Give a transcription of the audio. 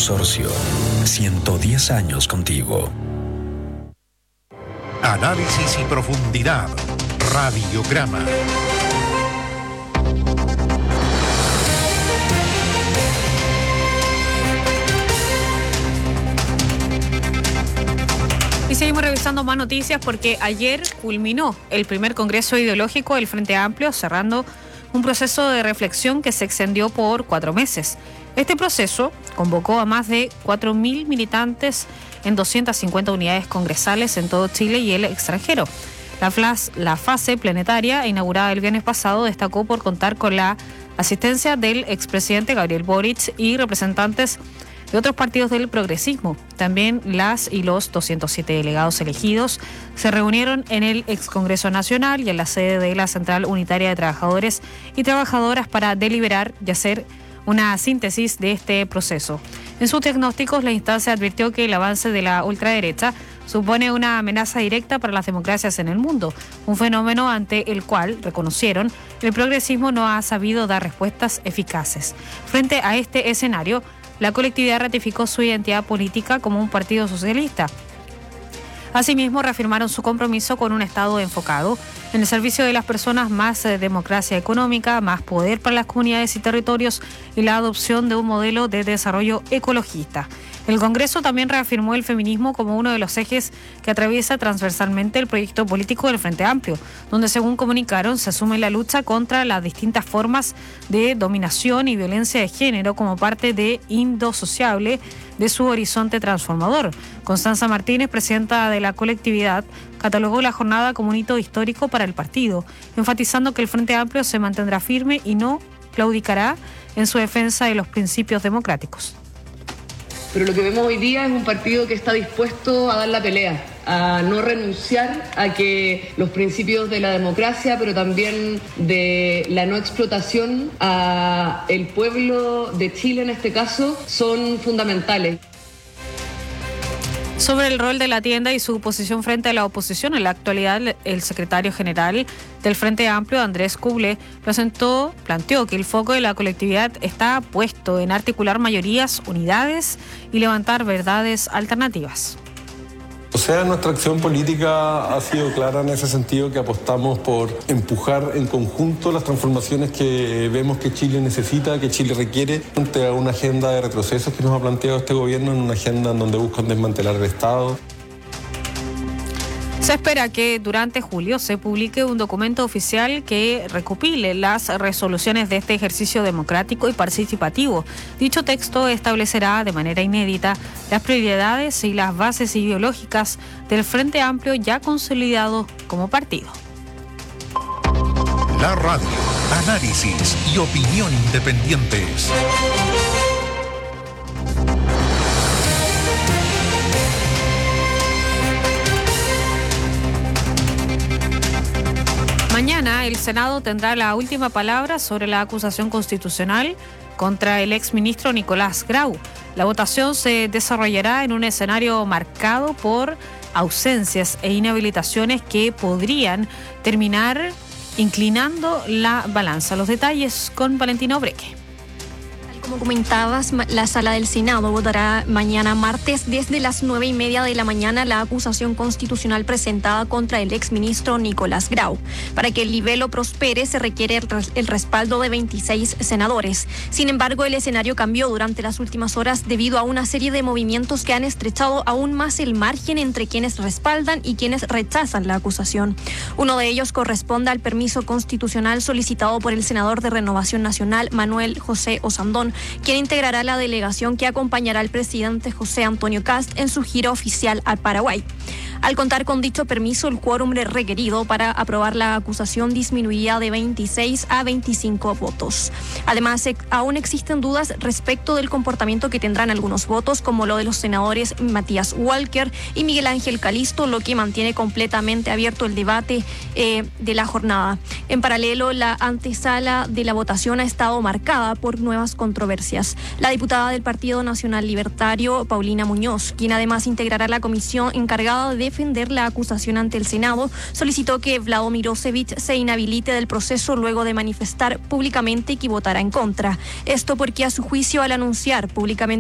Consorcio. 110 años contigo. Análisis y profundidad. Radiograma. Y seguimos revisando más noticias porque ayer culminó el primer congreso ideológico del Frente Amplio, cerrando un proceso de reflexión que se extendió por 4 meses. Este proceso convocó a más de 4.000 militantes en 250 unidades congresales en todo Chile y el extranjero. La fase planetaria, inaugurada el viernes pasado, destacó por contar con la asistencia del expresidente Gabriel Boric y representantes de otros partidos del progresismo. También las y los 207 delegados elegidos se reunieron en el Excongreso Nacional y en la sede de la Central Unitaria de Trabajadores y Trabajadoras para deliberar y hacer una síntesis de este proceso. En sus diagnósticos, la instancia advirtió que el avance de la ultraderecha supone una amenaza directa para las democracias en el mundo, un fenómeno ante el cual, reconocieron, el progresismo no ha sabido dar respuestas eficaces. Frente a este escenario, la colectividad ratificó su identidad política como un partido socialista. Asimismo, reafirmaron su compromiso con un Estado enfocado en el servicio de las personas, más democracia económica, más poder para las comunidades y territorios y la adopción de un modelo de desarrollo ecologista. El Congreso también reafirmó el feminismo como uno de los ejes que atraviesa transversalmente el proyecto político del Frente Amplio, donde, según comunicaron, se asume la lucha contra las distintas formas de dominación y violencia de género como parte de indisociable de su horizonte transformador. Constanza Martínez, presidenta de la colectividad, catalogó la jornada como un hito histórico para el partido, enfatizando que el Frente Amplio se mantendrá firme y no claudicará en su defensa de los principios democráticos. Pero lo que vemos hoy día es un partido que está dispuesto a dar la pelea, a no renunciar a que los principios de la democracia, pero también de la no explotación a el pueblo de Chile en este caso, son fundamentales. Sobre el rol de la tienda y su posición frente a la oposición, en la actualidad el secretario general del Frente Amplio, Andrés Kuble, planteó que el foco de la colectividad está puesto en articular mayorías, unidades y levantar verdades alternativas. O sea, nuestra acción política ha sido clara en ese sentido, que apostamos por empujar en conjunto las transformaciones que vemos que Chile necesita, que Chile requiere, frente a una agenda de retrocesos que nos ha planteado este gobierno, en una agenda en donde buscan desmantelar el Estado. Se espera que durante julio se publique un documento oficial que recopile las resoluciones de este ejercicio democrático y participativo. Dicho texto establecerá de manera inédita las prioridades y las bases ideológicas del Frente Amplio ya consolidado como partido. La radio, análisis y opinión independientes. Mañana el Senado tendrá la última palabra sobre la acusación constitucional contra el exministro Nicolás Grau. La votación se desarrollará en un escenario marcado por ausencias e inhabilitaciones que podrían terminar inclinando la balanza. Los detalles con Valentina Obreque. Como comentabas, la Sala del Senado votará mañana martes desde las 9:30 de la mañana la acusación constitucional presentada contra el exministro Nicolás Grau. Para que el libelo prospere se requiere el respaldo de 26 senadores. Sin embargo, el escenario cambió durante las últimas horas debido a una serie de movimientos que han estrechado aún más el margen entre quienes respaldan y quienes rechazan la acusación. Uno de ellos corresponde al permiso constitucional solicitado por el senador de Renovación Nacional, Manuel José Osandón, quien integrará la delegación que acompañará al presidente José Antonio Kast en su gira oficial al Paraguay. Al contar con dicho permiso, el quórum requerido para aprobar la acusación disminuiría de 26 a 25 votos. Además, aún existen dudas respecto del comportamiento que tendrán algunos votos, como lo de los senadores Matías Walker y Miguel Ángel Calisto, lo que mantiene completamente abierto el debate de la jornada. En paralelo, la antesala de la votación ha estado marcada por nuevas controversias. La diputada del Partido Nacional Libertario, Paulina Muñoz, quien además integrará la comisión encargada de defender la acusación ante el Senado, solicitó que Vlado Mirosevic se inhabilite del proceso luego de manifestar públicamente que votará en contra. Esto porque, a su juicio, al anunciar públicamente